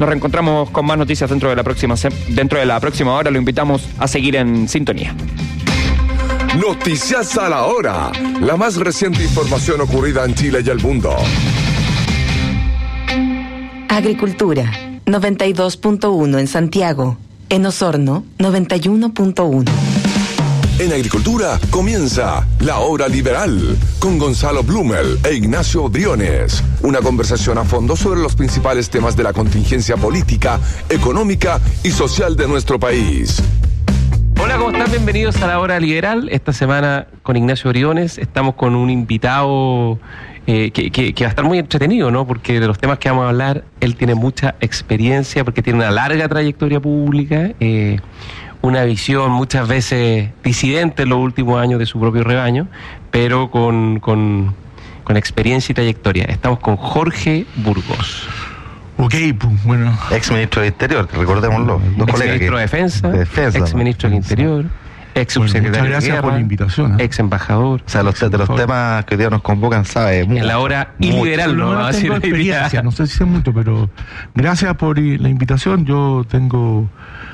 Nos reencontramos con más noticias dentro de la próxima hora. Lo invitamos a seguir en sintonía. Noticias a la hora. La más reciente información ocurrida en Chile y el mundo. Agricultura, 92.1 en Santiago. En Osorno, 91.1. En Agricultura comienza La Hora Liberal con Gonzalo Blumel e Ignacio Briones. Una conversación a fondo sobre los principales temas de la contingencia política, económica y social de nuestro país. Hola, ¿cómo están? Bienvenidos a La Hora Liberal. Esta semana con Ignacio Briones estamos con un invitado que va a estar muy entretenido, ¿no? Porque de los temas que vamos a hablar, él tiene mucha experiencia, porque tiene una larga trayectoria pública, una visión muchas veces disidente en los últimos años de su propio rebaño, pero con experiencia y trayectoria. Estamos con Jorge Burgos. Ok, pues bueno. Ex ministro del Interior, recordémoslo. Ex ministro de Defensa, ex ministro del Interior, ex subsecretario muchas gracias de Guerra, por la invitación. ex embajador. O sea, de los temas que hoy día nos convocan, sabe. En la hora iliberal, no va a tengo decir experiencia, no sé si sé mucho, pero gracias por la invitación. Yo tengo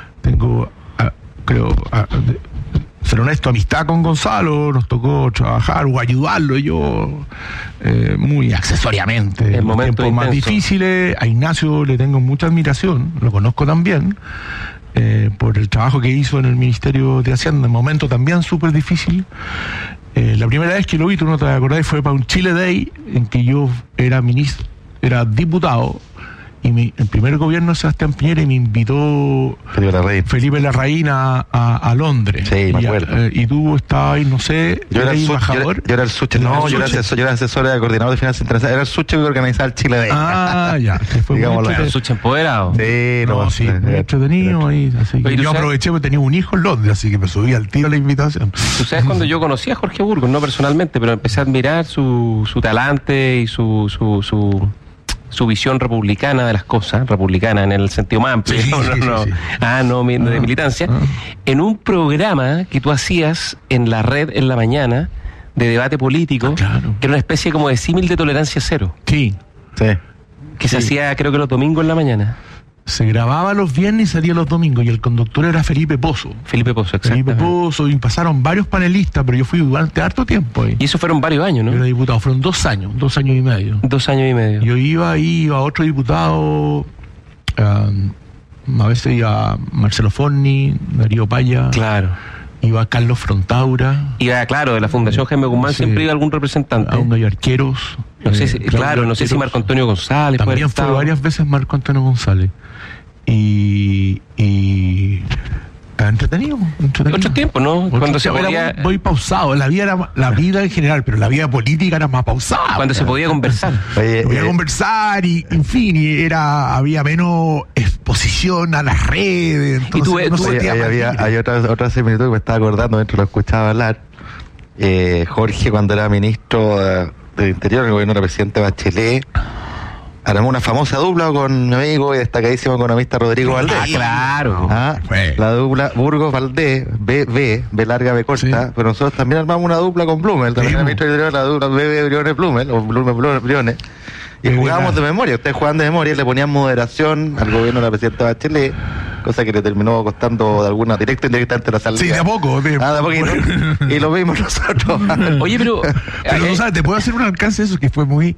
creo, ser honesto, amistad con Gonzalo. Nos tocó trabajar o ayudarlo yo muy accesoriamente en los tiempos más difíciles. A Ignacio le tengo mucha admiración, lo conozco también, por el trabajo que hizo en el Ministerio de Hacienda en momento también súper difícil. La primera vez que lo vi, tú no te acordás, fue para un Chile Day en que yo era diputado. Y el primer gobierno de Sebastián Piñera me invitó Felipe Larraín a Londres. Sí, me acuerdo. Y tú estabas ahí, no sé, yo era el embajador. Yo era el suche, no, yo era asesor de coordinador de finanzas internacionales. Era el suche que organizaba el Chile Day. Ya. Digámoslo, el suche empoderado. Sí, muy entretenido. Así que yo aproveché porque tenía un hijo en Londres, así que me subí al tiro a la invitación. Tú sabes, cuando yo conocí a Jorge Burgos, no personalmente, pero empecé a admirar su talante y su visión republicana de las cosas, republicana en el sentido más amplio, de militancia, en un programa que tú hacías en la red en la mañana de debate político, que era una especie como de símil de tolerancia cero. Sí. Que se hacía, creo que los domingos en la mañana. Se grababa los viernes y salía los domingos, y el conductor era Felipe Pozo. Exactamente. Y pasaron varios panelistas, pero yo fui durante harto tiempo ahí. Y eso fueron varios años, ¿no? Yo era diputado, fueron 2 años y medio. 2 años y medio. Yo iba otro diputado, a veces iba Marcelo Forni, Darío Paya. Claro. Iba Carlos Frontaura. Iba, claro, de la Fundación Jaime Guzmán, siempre iba algún representante. Aún hay arqueros. No sé si Marco Antonio González. También fue varias veces Marco Antonio González. Y entretenido. Otro tiempo, ¿no? Cuando se podía... Muy pausado. La vida en general, pero la vida política era más pausada. Cuando se podía conversar. Podía conversar y, en fin, había menos exposición a las redes. Entonces, hay otra similitud que me estaba acordando mientras lo escuchaba hablar. Jorge, cuando era ministro del Interior, el gobierno era presidente Bachelet, armó una famosa dupla con mi amigo y destacadísimo economista Rodrigo Valdés. Claro. La dupla Burgos Valdés, B larga, B corta, pero nosotros también armamos una dupla con Blumel, también el ministro del Interior, la dupla B Briones Blumel, o Blumel Briones, y jugábamos de memoria. Ustedes jugaban de memoria, le ponían moderación al gobierno de la presidenta Bachelet, cosa que le terminó costando de alguna directa o indirectamente la salida. Sí, de a poco. De a poquito. Y lo vimos nosotros. Oye, pero no sabes, te puedo hacer un alcance de eso que fue muy...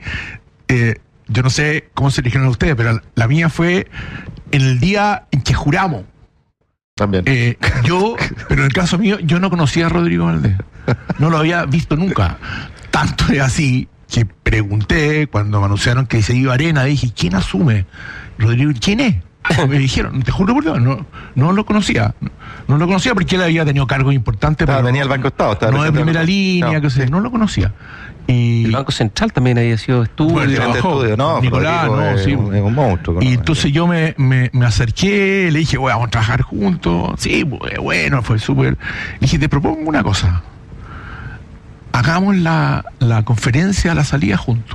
yo no sé cómo se eligieron ustedes, pero la mía fue en el día en que juramos. También. Pero en el caso mío, yo no conocía a Rodrigo Valdés. No lo había visto nunca. Tanto es así que pregunté cuando me anunciaron que se iba a Arena, dije, ¿quién asume? Rodrigo, ¿quién es? Me dijeron, te juro por Dios, no lo conocía. No lo conocía porque él había tenido cargos importantes. Pero venía al Banco Estado. No de primera línea, no lo conocía. Y el Banco Central también había sido estudio. Nicolás, es un monstruo. Y entonces yo me acerqué, le dije, vamos a trabajar juntos. Sí, bueno, fue súper. Le dije, te propongo una cosa. Hagamos la conferencia a la salida juntos.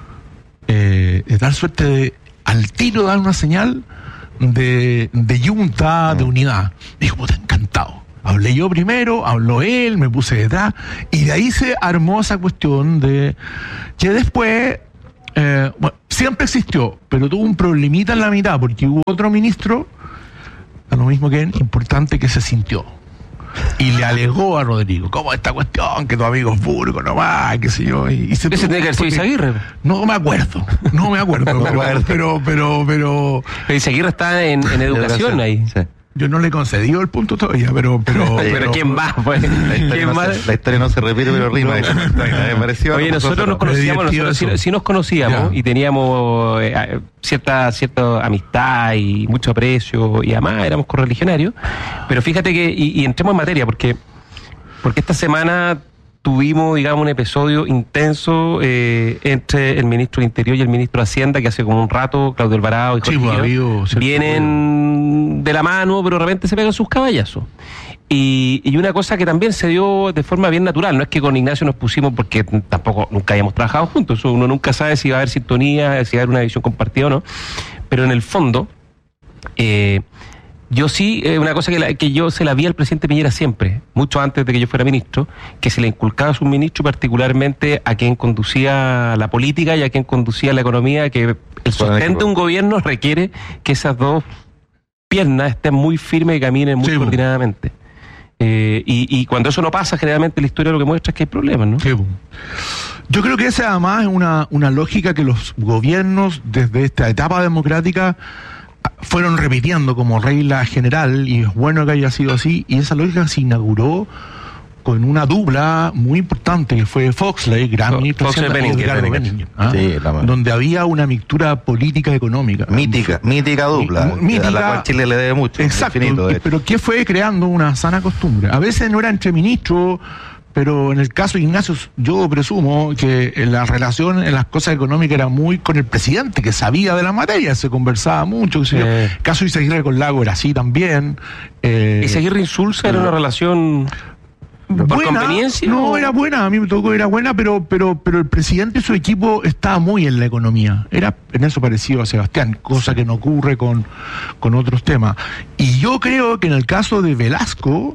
De tal suerte de al tiro dar una señal de yunta, de unidad. Dijo, puta, encantado. Hablé yo primero, habló él, me puse detrás, y de ahí se armó esa cuestión de que después Bueno, siempre existió, pero tuvo un problemita en la mitad, porque hubo otro ministro, a lo mismo que él, importante, que se sintió. Y le alegó a Rodrigo, ¿cómo esta cuestión? Que tu amigo es Burgos, no va, qué sé yo. Y se Ese tiene que haber sido Izaguirre. No me acuerdo, pero Izaguirre está en educación ahí. Sí. yo no le he concedido el punto todavía, pero ¿Quién va? Pues? La historia no se repite, pero rima. Me pareció. Oye, nosotros nos conocíamos, sí nos conocíamos Ya. y teníamos cierta amistad y mucho aprecio, y además éramos correligionarios. Pero fíjate que, y entremos en materia, porque esta semana tuvimos, digamos, un episodio intenso entre el ministro del Interior y el ministro de Hacienda, que hace como un rato, Claudio Alvarado y Jorge Guillón, vienen de la mano, pero de repente se pegan sus caballazos. Y una cosa que también se dio de forma bien natural, no es que con Ignacio nos pusimos porque tampoco nunca habíamos trabajado juntos, eso uno nunca sabe si va a haber sintonía, si va a haber una visión compartida o no, pero en el fondo, yo sí, una cosa que yo se la vi al presidente Piñera siempre, mucho antes de que yo fuera ministro, que se le inculcaba a su ministro, particularmente a quien conducía la política y a quien conducía la economía, que el sustento de un gobierno requiere que esas dos piernas estén muy firmes y caminen muy coordinadamente. Y cuando eso no pasa, generalmente la historia lo que muestra es que hay problemas, ¿no? Sí. Yo creo que esa además es una lógica que los gobiernos desde esta etapa democrática fueron repitiendo como regla general, y es bueno que haya sido así, y esa lógica se inauguró con una dupla muy importante que fue Foxley, gran ministro de Hacienda, y Edgardo Benninger, donde había una mixtura política económica. Mítica dupla, a la cual Chile le debe mucho. Exacto, infinito, pero que fue creando una sana costumbre. A veces no era entre ministros, pero en el caso de Ignacio, yo presumo que la relación en las cosas económicas era muy con el presidente, que sabía de la materia, se conversaba mucho. El caso de Izaguirre con Lago era así también. ¿Izaguirre Insulza era una relación por buena, conveniencia? No, era buena, a mí me tocó, era buena, pero el presidente y su equipo estaba muy en la economía. Era en eso parecido a Sebastián, cosa que no ocurre con otros temas. Y yo creo que en el caso de Velasco,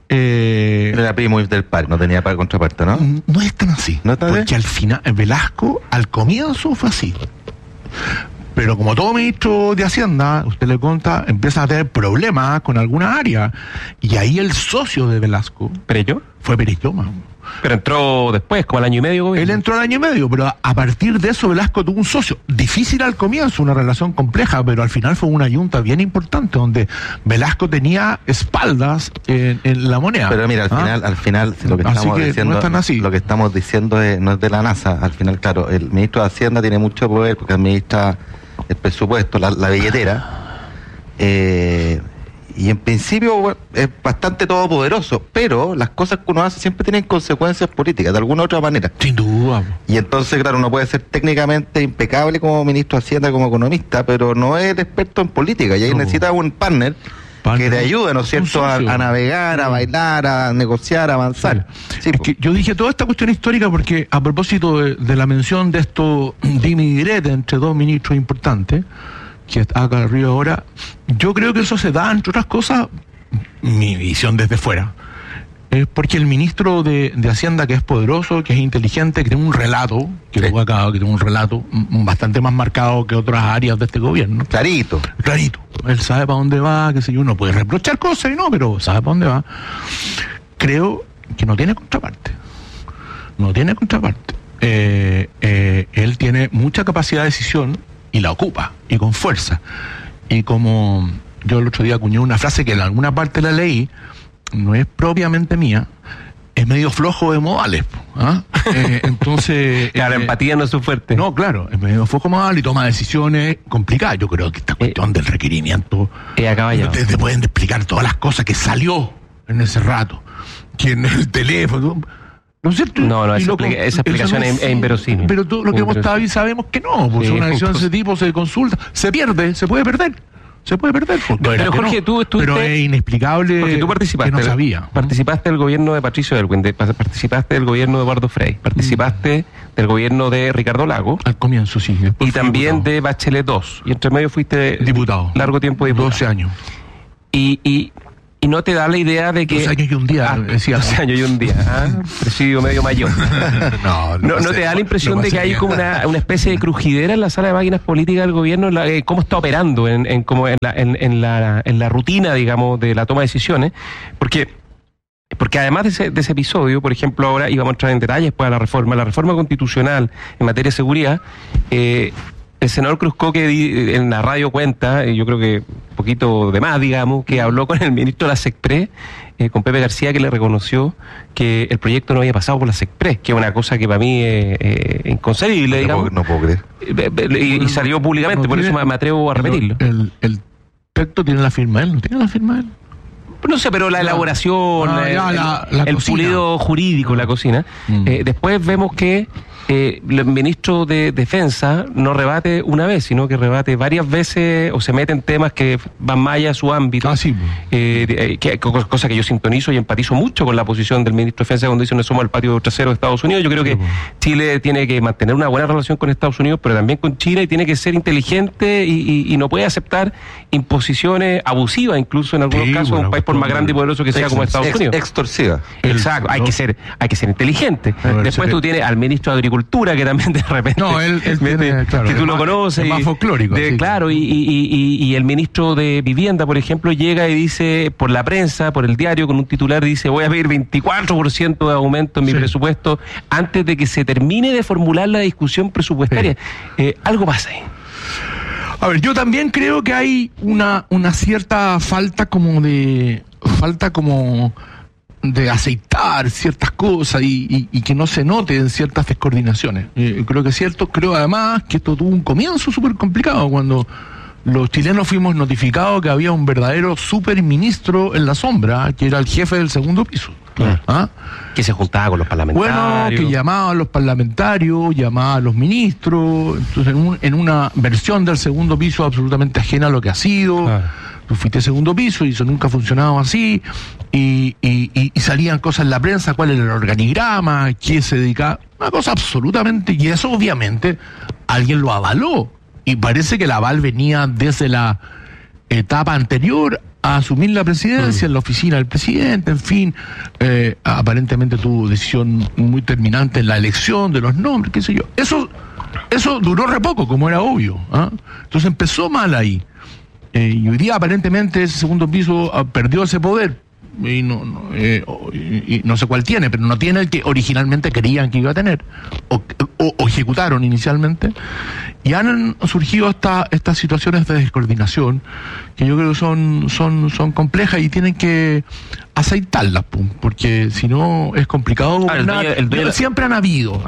era primo del par, no tenía par contraparte, ¿no? No es tan así. ¿No es tan así? Porque al final, Velasco, al comienzo fue así. Pero como todo ministro de Hacienda, usted le cuenta, empieza a tener problemas con alguna área. Y ahí el socio de Velasco ¿Perello? fue Perelloma. Pero entró después, como al año y medio. Gobierno. Él entró al año y medio, pero a partir de eso Velasco tuvo un socio. Difícil al comienzo, una relación compleja, pero al final fue una yunta bien importante, donde Velasco tenía espaldas en la moneda. Pero mira, al final lo que estamos diciendo, no es tan así. Lo que estamos diciendo no es de la NASA. Al final, claro, el ministro de Hacienda tiene mucho poder porque administra el presupuesto, la billetera. Y en principio es bastante todopoderoso, pero las cosas que uno hace siempre tienen consecuencias políticas, de alguna u otra manera. Sin duda. Y entonces, claro, uno puede ser técnicamente impecable como ministro de Hacienda, como economista, pero no es experto en política, y ahí necesita un partner que te ayude, ¿no es cierto?, a navegar, a bailar, a negociar, a avanzar. Sí, es que yo dije toda esta cuestión histórica porque a propósito de la mención de esto dime y direte entre dos ministros importantes, que está acá arriba ahora, yo creo que eso se da, entre otras cosas, mi visión desde fuera, es porque el ministro de Hacienda, que es poderoso, que es inteligente, que tiene un relato, que tiene un relato bastante más marcado que otras áreas de este gobierno. Clarito. Él sabe para dónde va, qué sé yo, uno puede reprochar cosas y no, pero sabe para dónde va. Creo que no tiene contraparte. Él tiene mucha capacidad de decisión y la ocupa, y con fuerza. Y como yo el otro día acuñé una frase que en alguna parte la leí, no es propiamente mía, es medio flojo de modales. Entonces... Claro, empatía no es su fuerte. No, claro, es medio flojo de modales y toma decisiones complicadas. Yo creo que esta cuestión del requerimiento... te pueden explicar todas las cosas que salió en ese rato. Que en el teléfono... ¿No es cierto? No, esa explicación es inverosímil. Pero todo lo que hemos estado ahí sabemos que no. Pues una decisión de ese tipo se consulta, se puede perder. Pero Jorge, tú estuviste... Pero es inexplicable. Porque tú participaste. Que no sabía. Participaste del gobierno de Patricio Elwin, participaste del gobierno de Eduardo Frei, participaste del gobierno de Ricardo Lago. Al comienzo, sí. Y también de Bachelet II. Y entre medio fuiste diputado. Largo tiempo diputado. 12 años. Y y no te da la idea de que... 12 años y un día, decía. 12 años y un día, presidio medio mayor. No te da la impresión de que hay como una especie de crujidera en la sala de máquinas políticas del gobierno, cómo está operando en la rutina, digamos, de la toma de decisiones, porque además de ese episodio, por ejemplo, ahora íbamos a entrar en detalles después de la reforma constitucional en materia de seguridad. El senador Cruzco, que en la radio cuenta, yo creo que un poquito de más, digamos, que habló con el ministro de la SECPRES, con Pepe García, que le reconoció que el proyecto no había pasado por la SECPRES, que es una cosa que para mí es inconcebible, digamos. No puedo creer. Y salió públicamente, por eso me atrevo a repetirlo. El texto tiene la firma él, ¿no tiene la firma él? No sé, pero la elaboración, el pulido jurídico, la cocina. Después vemos que el ministro de Defensa no rebate una vez, sino que rebate varias veces o se mete en temas que van más allá de su ámbito. Sí. Cosa que yo sintonizo y empatizo mucho con la posición del ministro de Defensa cuando dice no somos el patio trasero de Estados Unidos. Yo creo que Chile tiene que mantener una buena relación con Estados Unidos, pero también con China, y tiene que ser inteligente y no puede aceptar imposiciones abusivas, incluso en algunos casos, un país por más grande y poderoso que sea como Estados Unidos. Extorsiva. Exacto, hay que ser inteligente. Después tú tienes al ministro de Agricultura, que también de repente... No, él tiene, que tú lo conoces. Es más folclórico. Claro, y el ministro de Vivienda, por ejemplo, llega y dice, por la prensa, por el diario, con un titular, dice, voy a pedir 24% de aumento en mi presupuesto antes de que se termine de formular la discusión presupuestaria. Algo pasa ahí. A ver, yo también creo que hay una cierta falta como de aceitar ciertas cosas y que no se noten ciertas descoordinaciones. Creo que es cierto. Creo además que esto tuvo un comienzo súper complicado cuando los chilenos fuimos notificados que había un verdadero superministro en la sombra, que era el jefe del segundo piso. Que se juntaba con los parlamentarios. Bueno, que llamaba a los parlamentarios, llamaba a los ministros. Entonces, en una versión del segundo piso absolutamente ajena a lo que ha sido. Tú fuiste segundo piso y eso nunca ha funcionado así. Y salían cosas en la prensa, cuál era el organigrama, quién se dedicaba. Una cosa absolutamente. Y eso, obviamente, alguien lo avaló. Y parece que el aval venía desde la etapa anterior a asumir la presidencia, en la oficina del presidente, en fin, aparentemente tuvo decisión muy terminante en la elección de los nombres, qué sé yo. Eso duró re poco, como era obvio. Entonces empezó mal ahí. Y hoy día aparentemente ese segundo piso perdió ese poder. Y no sé cuál tiene, pero no tiene el que originalmente creían que iba a tener, o ejecutaron inicialmente. Y han surgido estas situaciones de descoordinación que yo creo que son complejas y tienen que aceitarlas, porque si no es complicado gobernar. Siempre han habido,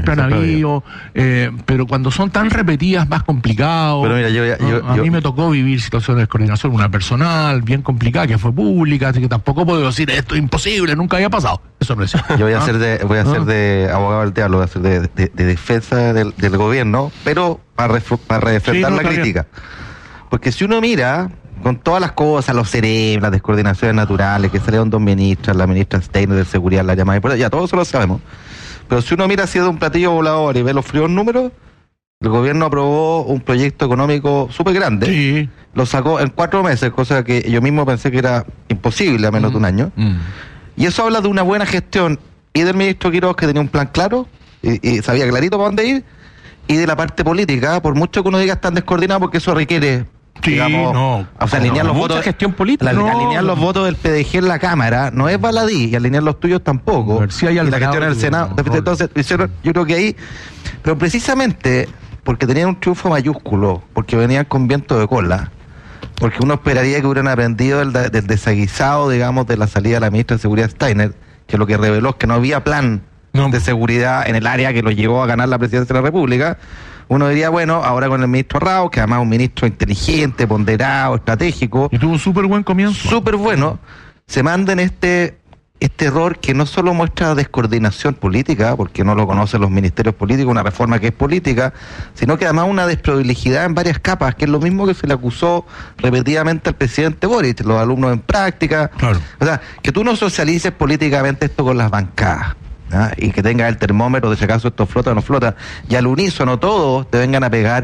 pero cuando son tan repetidas, más complicado. Pero mira, a mí me tocó vivir situaciones de descoordinación, una personal bien complicada que fue pública, así que tampoco puedo decir esto es imposible, nunca había pasado. Eso no es cierto. Yo voy a ser de abogado del diablo, voy a ser de defensa del gobierno, pero para refrendar la crítica. Porque si uno mira con todas las cosas, los cerebros, las descoordinaciones naturales, que salieron dos ministras, la ministra Steiner de Seguridad, la llamada, ya todos eso lo sabemos. Pero si uno mira así de un platillo volador y ve los fríos números, el gobierno aprobó un proyecto económico súper grande. Sí. Lo sacó en 4 meses, cosa que yo mismo pensé que era imposible a menos de un año. Y eso habla de una buena gestión y del ministro Quiroz, que tenía un plan claro y sabía clarito para dónde ir, y de la parte política, por mucho que uno diga están descoordinados, porque eso requiere, alinear los votos, gestión política, alinear los votos del PDG en la Cámara no es baladí, y alinear los tuyos tampoco, y la gestión en el Senado. Entonces yo creo que ahí, pero precisamente porque tenían un triunfo mayúsculo, porque venían con viento de cola, porque uno esperaría que hubieran aprendido del desaguisado, digamos, de la salida de la ministra de Seguridad Steiner, que lo que reveló es que no había plan de seguridad en el área que lo llevó a ganar la presidencia de la República. Uno diría, bueno, ahora con el ministro Rao, que además es un ministro inteligente, ponderado, estratégico. Y tuvo un súper buen comienzo. Súper bueno. Se manden este error que no solo muestra descoordinación política, porque no lo conocen los ministerios políticos, una reforma que es política, sino que además una desprolijidad en varias capas, que es lo mismo que se le acusó repetidamente al presidente Boric, los alumnos en práctica. Claro. O sea, que tú no socialices políticamente esto con las bancadas, y que tengas el termómetro de si acaso esto flota o no flota, y al unísono todos te vengan a pegar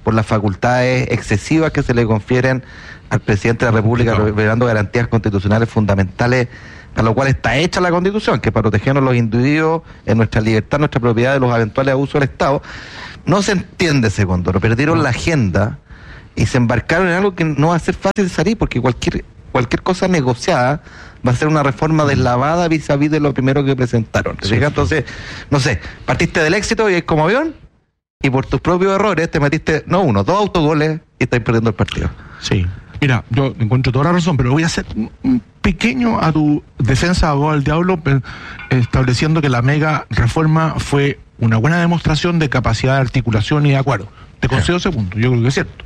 por las facultades excesivas que se le confieren al presidente de la República, revelando garantías constitucionales fundamentales, a lo cual está hecha la Constitución, que es para protegernos los individuos, en nuestra libertad, nuestra propiedad, de los eventuales abusos del Estado. No se entiende ese condoro, perdieron la agenda y se embarcaron en algo que no va a ser fácil de salir, porque cualquier cosa negociada va a ser una reforma deslavada vis-a-vis de lo primero que presentaron. Sí. Entonces, no sé, partiste del éxito y es como avión, y por tus propios errores te metiste, no uno, 2 autogoles y estás perdiendo el partido. Sí. Mira, yo encuentro toda la razón, pero voy a hacer un pequeño a tu defensa, abogado del diablo, estableciendo que la mega reforma fue una buena demostración de capacidad de articulación y de acuerdo. Te concedo ese punto, yo creo que es cierto.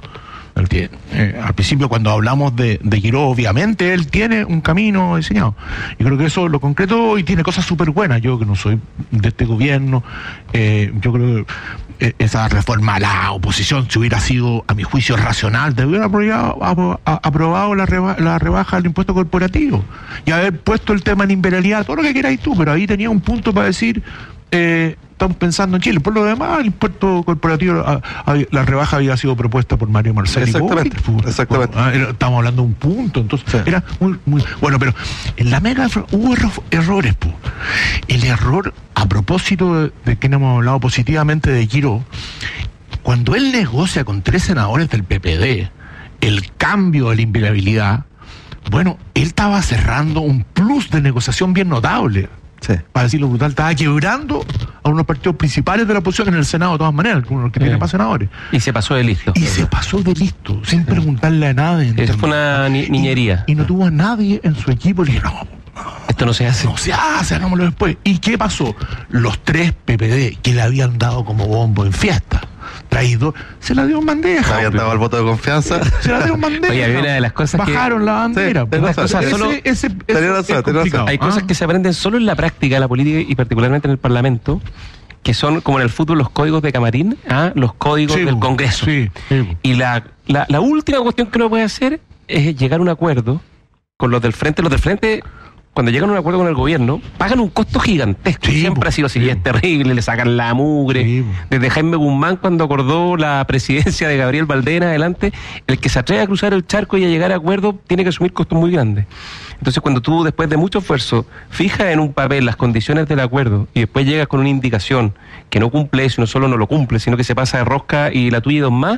Al principio, cuando hablamos de Guiró, obviamente él tiene un camino diseñado. Y creo que eso lo concreto y tiene cosas súper buenas. Yo que no soy de este gobierno, yo creo que esa reforma a la oposición, si hubiera sido, a mi juicio, racional, te hubiera aprobado la rebaja del impuesto corporativo y haber puesto el tema en imperialidad, todo lo que quieras tú, pero ahí tenía un punto para decir... estamos pensando en Chile. Por lo demás, el impuesto corporativo, la rebaja había sido propuesta por Mario Marcel. Exactamente. Estamos hablando de un punto, entonces sí. Era muy bueno, pero en la mega hubo errores. El error, a propósito de que no hemos hablado positivamente de Guiró, cuando él negocia con 3 senadores del PPD el cambio de la inviolabilidad, bueno, él estaba cerrando un plus de negociación bien notable. Sí. Para decirlo brutal, estaba quebrando a unos partidos principales de la oposición en el Senado, de todas maneras, los que tienen más senadores. Y se pasó de listo. Sin preguntarle a nadie. Eso fue una niñería. Y no tuvo a nadie en su equipo. Y dije, no, esto no se hace. No se hace, hagámoslo después. ¿Y qué pasó? Los 3 PPD que le habían dado como bombo en fiesta, traído, se la dio en bandeja. Se habían dado el voto de confianza. Se la dio en bandeja. Oye, había una de las cosas bajaron la bandera. Hay cosas que se aprenden solo en la práctica de la política y particularmente en el Parlamento, que son como en el fútbol los códigos de camarín, los códigos del Congreso. Sí. Y la última cuestión que uno puede hacer es llegar a un acuerdo con los del frente. Los del frente, cuando llegan a un acuerdo con el gobierno, pagan un costo gigantesco. Siempre ha sido así, es terrible, le sacan la mugre. Desde Jaime Guzmán, cuando acordó la presidencia de Gabriel Valdés en adelante, el que se atreve a cruzar el charco y a llegar a acuerdo tiene que asumir costos muy grandes. Entonces, cuando tú, después de mucho esfuerzo, fijas en un papel las condiciones del acuerdo y después llegas con una indicación que no cumple eso, no solo no lo cumple, sino que se pasa de rosca y la tuya y 2 más,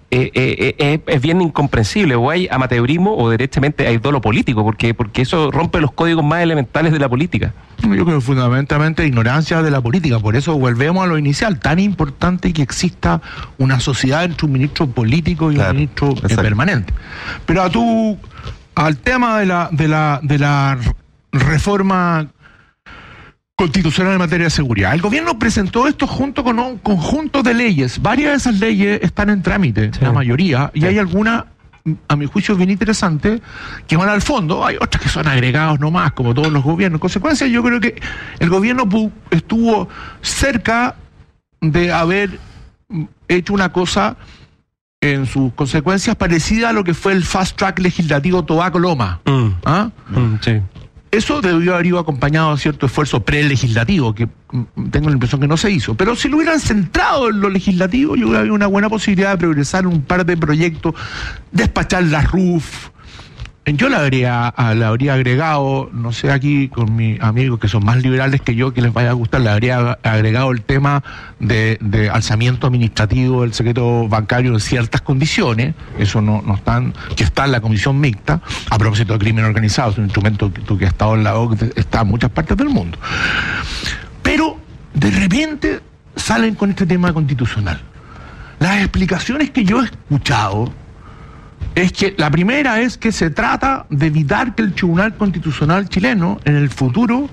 es bien incomprensible. O hay amateurismo o derechamente hay dolo político, porque eso rompe los códigos más elementales de la política. Yo creo fundamentalmente ignorancia de la política. Por eso volvemos a lo inicial, tan importante que exista una sociedad entre un ministro político y un ministro permanente. Pero al tema de la reforma constitucional en materia de seguridad. El gobierno presentó esto junto con un conjunto de leyes. Varias de esas leyes están en trámite, la mayoría, y hay algunas, a mi juicio, bien interesantes, que van al fondo. Hay otras que son agregados nomás, como todos los gobiernos. En consecuencia, yo creo que el gobierno estuvo cerca de haber hecho una cosa en sus consecuencias parecida a lo que fue el fast track legislativo Tobacco Loma. Sí. Eso debió haber ido acompañado de cierto esfuerzo prelegislativo, que tengo la impresión que no se hizo. Pero si lo hubieran centrado en lo legislativo, yo creo que había una buena posibilidad de progresar en un par de proyectos, despachar la RUF. Yo le habría agregado, no sé, aquí con mis amigos que son más liberales que yo, que les vaya a gustar, le habría agregado el tema de alzamiento administrativo del secreto bancario en ciertas condiciones. Eso que está en la comisión mixta. A propósito de crimen organizado, es un instrumento que ha estado en la OCDE, está en muchas partes del mundo. Pero de repente salen con este tema constitucional. Las explicaciones que yo he escuchado es que la primera es que se trata de evitar que el Tribunal Constitucional chileno en el futuro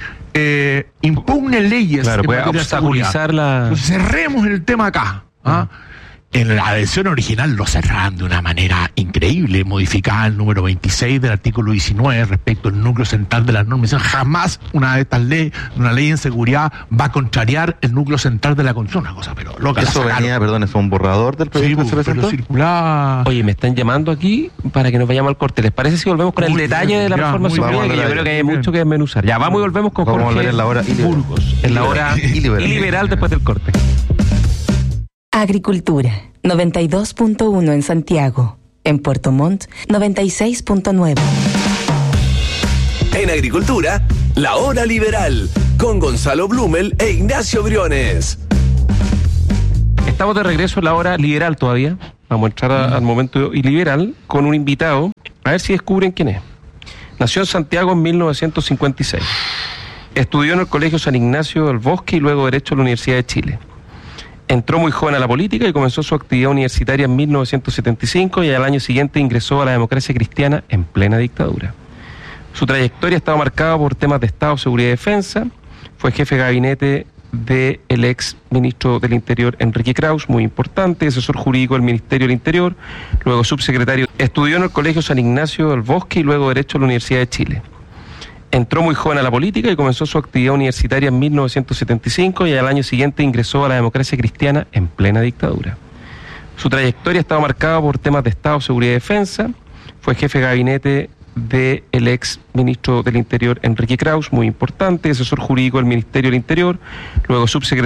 impugne leyes. Claro, puede obstaculizar la... Entonces cerremos el tema acá. En la versión original lo cerraron de una manera increíble, modificada el número 26 del artículo 19 respecto al núcleo central de las normas. Jamás una de estas leyes, una ley en seguridad, va a contrariar el núcleo central de la Constitución. Una cosa, pero loca. Eso venía, perdón, es un borrador del proyecto que se presentó. Circulaba... Oye, me están llamando aquí para que nos vayamos al corte. ¿Les parece si volvemos con el detalle de la reforma seguridad? Que yo creo que hay mucho que desmenuzar. Ya, vamos y volvemos con Jorge en la hora Burgos, en la hora iliberal después del corte. Agricultura, 92.1 en Santiago. En Puerto Montt, 96.9. En Agricultura, La Hora Liberal, con Gonzalo Blumel e Ignacio Briones. Estamos de regreso en La Hora Liberal todavía. Vamos a entrar al momento liberal con un invitado. A ver si descubren quién es. Nació en Santiago en 1956. Estudió en el Colegio San Ignacio del Bosque y luego Derecho en la Universidad de Chile. Entró muy joven a la política y comenzó su actividad universitaria en 1975 y al año siguiente ingresó a la democracia cristiana en plena dictadura. Su trayectoria estaba marcada por temas de Estado, Seguridad y Defensa. Fue jefe de gabinete del ex ministro del Interior Enrique Kraus, muy importante, asesor jurídico del Ministerio del Interior, luego subsecretario. Estudió en el Colegio San Ignacio del Bosque y luego Derecho en la Universidad de Chile. Entró muy joven a la política y comenzó su actividad universitaria en 1975 y al año siguiente ingresó a la democracia cristiana en plena dictadura. Su trayectoria estaba marcada por temas de Estado, Seguridad y Defensa. Fue jefe de gabinete del ex ministro del Interior Enrique Kraus, muy importante, asesor jurídico del Ministerio del Interior, luego subsecretario